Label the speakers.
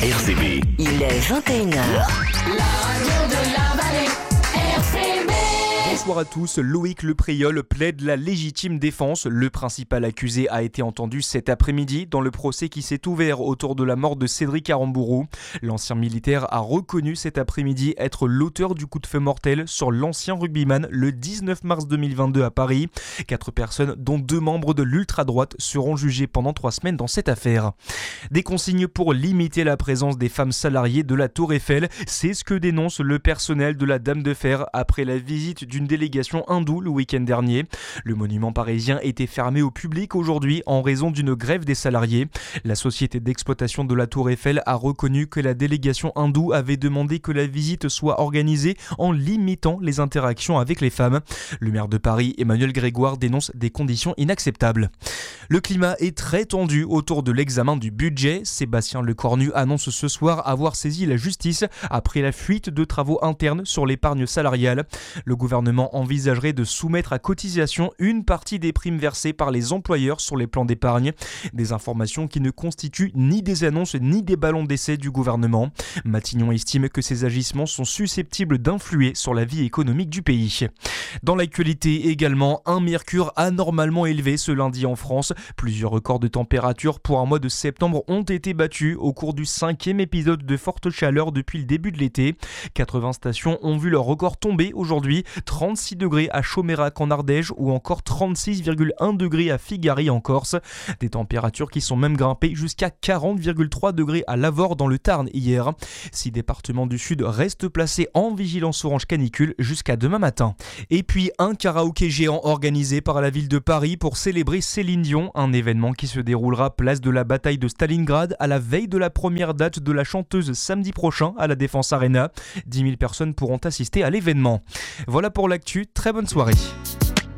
Speaker 1: RCB.
Speaker 2: Il est 21h.
Speaker 3: La radio de la vallée, RCB.
Speaker 4: Bonsoir à tous, Loïc Lepriol plaide la légitime défense. Le principal accusé a été entendu cet après-midi dans le procès qui s'est ouvert autour de la mort de Cédric Aramburu. L'ancien militaire a reconnu cet après-midi être l'auteur du coup de feu mortel sur l'ancien rugbyman le 19 mars 2022 à Paris. 4 personnes, dont 2 membres de l'ultra-droite, seront jugées pendant 3 semaines dans cette affaire. Des consignes pour limiter la présence des femmes salariées de la Tour Eiffel, c'est ce que dénonce le personnel de la Dame de Fer après la visite d'une délégation hindoue le week-end dernier. Le monument parisien était fermé au public aujourd'hui en raison d'une grève des salariés. La société d'exploitation de la Tour Eiffel a reconnu que la délégation hindoue avait demandé que la visite soit organisée en limitant les interactions avec les femmes. Le maire de Paris, Emmanuel Grégoire, dénonce des conditions inacceptables. Le climat est très tendu autour de l'examen du budget. Sébastien Lecornu annonce ce soir avoir saisi la justice après la fuite de travaux internes sur l'épargne salariale. Le gouvernement envisagerait de soumettre à cotisation une partie des primes versées par les employeurs sur les plans d'épargne. Des informations qui ne constituent ni des annonces ni des ballons d'essai du gouvernement. Matignon estime que ces agissements sont susceptibles d'influer sur la vie économique du pays. Dans l'actualité également, un mercure anormalement élevé ce lundi en France. Plusieurs records de température pour un mois de septembre ont été battus au cours du 5e épisode de forte chaleur depuis le début de l'été. 80 stations ont vu leur record tomber aujourd'hui. 36 degrés à Chaumérac en Ardèche ou encore 36,1 degrés à Figari en Corse. Des températures qui sont même grimpées jusqu'à 40,3 degrés à Lavore dans le Tarn hier. 6 départements du sud restent placés en vigilance orange canicule jusqu'à demain matin. Et puis un karaoké géant organisé par la ville de Paris pour célébrer Céline Dion, un événement qui se déroulera place de la bataille de Stalingrad à la veille de la première date de la chanteuse samedi prochain à la Défense Arena. 10 000 personnes pourront assister à l'événement. Voilà pour l'actu, très bonne soirée.